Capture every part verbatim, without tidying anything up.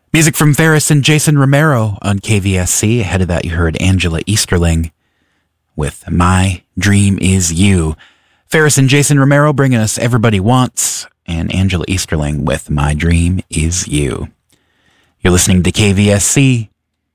Music from Ferris and Jason Romero on K V S C. Ahead of that, you heard Angela Easterling with My Dream Is You. Ferris and Jason Romero bringing us Everybody Wants, and Angela Easterling with My Dream Is You. You're listening to K V S C.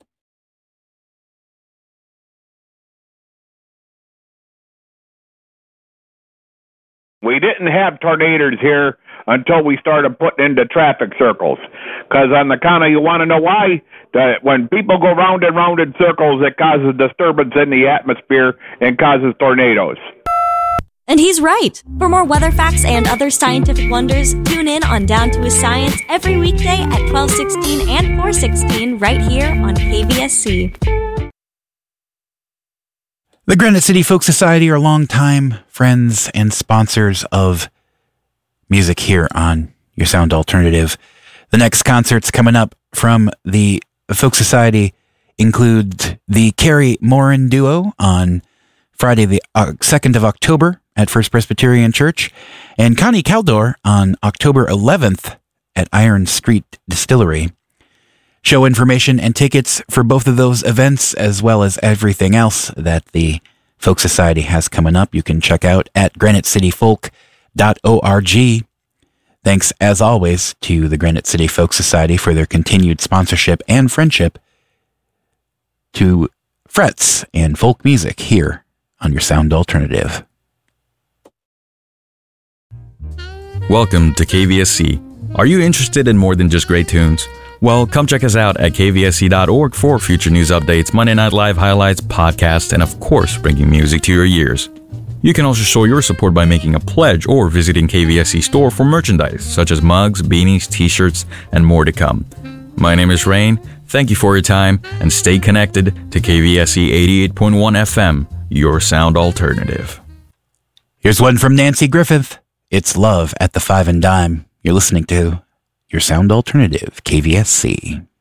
We didn't have tornadoes here until we started putting into traffic circles. Because on the count of, you want to know why? That when people go round and round in circles, it causes disturbance in the atmosphere and causes tornadoes. And he's right. For more weather facts and other scientific wonders, tune in on Down to a Science every weekday at twelve sixteen and four sixteen right here on K V S C. The Granite City Folk Society are longtime friends and sponsors of music here on Your Sound Alternative. The next concerts coming up from the Folk Society include the Carrie Morin Duo on Friday the uh, second of October at First Presbyterian Church, and Connie Caldor on October eleventh at Iron Street Distillery. Show information and tickets for both of those events, as well as everything else that the Folk Society has coming up, you can check out at granite city folk dot org. Thanks, as always, to the Granite City Folk Society for their continued sponsorship and friendship to frets and folk music here on Your Sound Alternative. Welcome to K V S C. Are you interested in more than just great tunes? Well, come check us out at k v s c dot org for future news updates, Monday Night Live highlights, podcasts, and of course, bringing music to your ears. You can also show your support by making a pledge or visiting K V S C store for merchandise, such as mugs, beanies, t-shirts, and more to come. My name is Rain. Thank you for your time, and stay connected to K V S C eighty-eight point one F M, your sound alternative. Here's one from Nancy Griffith. It's Love at the Five and Dime. You're listening to Your Sound Alternative, K V S C.